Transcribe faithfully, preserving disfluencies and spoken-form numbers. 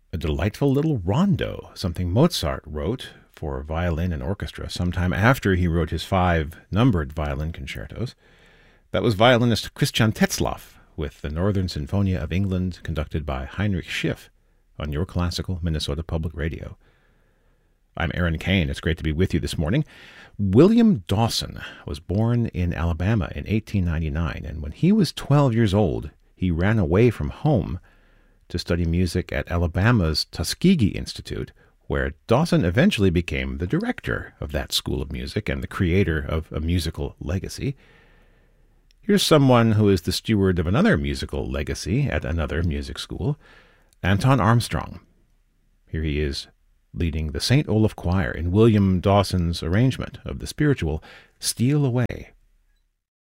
a delightful little rondo, something Mozart wrote for violin and orchestra sometime after he wrote his five numbered violin concertos. That was violinist Christian Tetzlaff with the Northern Sinfonia of England, conducted by Heinrich Schiff on Your Classical Minnesota Public Radio. I'm Aaron Kane. It's great to be with you this morning. William Dawson was born in Alabama in eighteen ninety-nine, and when he was twelve years old, he ran away from home to study music at Alabama's Tuskegee Institute, where Dawson eventually became the director of that school of music and the creator of a musical legacy. Here's someone who is the steward of another musical legacy at another music school, Anton Armstrong. Here he is leading the Saint Olaf Choir in William Dawson's arrangement of the spiritual Steal Away.